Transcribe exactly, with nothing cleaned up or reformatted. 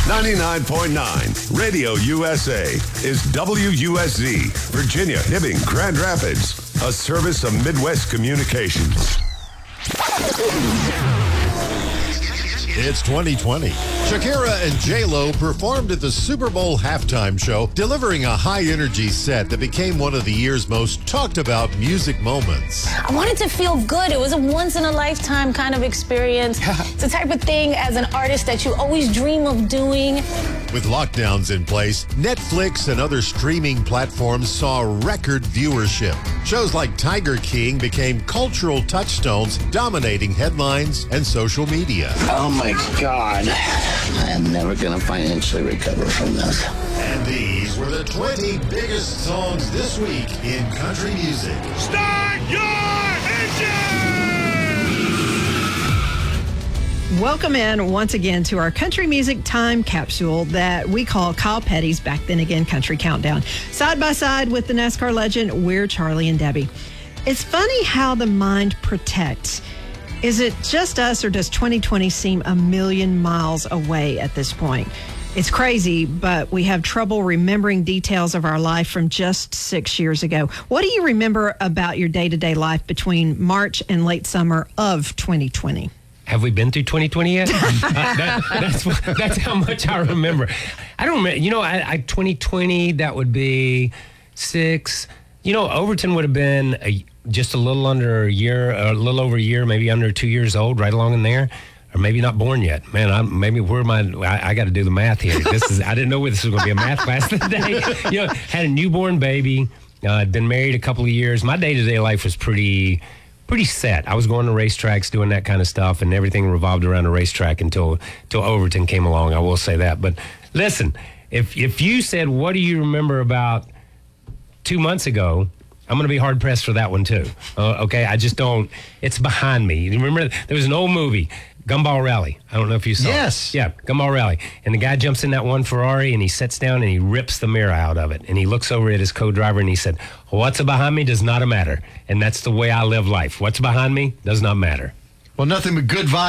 ninety-nine point nine Radio U S A is W U S Z, Virginia, Hibbing, Grand Rapids, a service of Midwest Communications. It's twenty twenty. Shakira and J-Lo performed at the Super Bowl halftime show, delivering a high-energy set that became one of the year's most talked-about music moments. I wanted to feel good. It was a once-in-a-lifetime kind of experience. It's the type of thing as an artist that you always dream of doing. With lockdowns in place, Netflix and other streaming platforms saw record viewership. Shows like Tiger King became cultural touchstones, dominating headlines and social media. Oh my God, I am never going to financially recover from this. And these were the twenty biggest songs this week in country music. Start your engine! Welcome in once again to our country music time capsule that we call Kyle Petty's Back Then Again Country Countdown. Side by side with the NASCAR legend, we're Charlie and Debbie. It's funny how the mind protects. Is it just us, or does twenty twenty seem a million miles away at this point? It's crazy, but we have trouble remembering details of our life from just six years ago. What do you remember about your day-to-day life between March and late summer of twenty twenty? Have we been through twenty twenty yet? uh, that, that's that's how much I remember. I don't remember. You know, I, I twenty twenty, that would be six. You know, Overton would have been a, just a little under a year, a little over a year, maybe under two years old, right along in there, or maybe not born yet. Man, I'm maybe where am I? I, I got to do the math here. This is I didn't know this was going to be a math class today. You know, had a newborn baby. Uh, I'd been married a couple of years. My day to day life was pretty. Pretty set. I was going to racetracks, doing that kind of stuff, and everything revolved around a racetrack until until Overton came along. I will say that. But listen, if if you said, what do you remember about two months ago, I'm going to be hard pressed for that one too. Uh, okay, I just don't. It's behind me. You remember there was an old movie, Gumball Rally. I don't know if you saw yes. it. Yeah, Gumball Rally. And the guy jumps in that one Ferrari and he sits down and he rips the mirror out of it. And he looks over at his co-driver and he said, what's behind me does not matter. And that's the way I live life. What's behind me does not matter. Well, nothing but good vibes.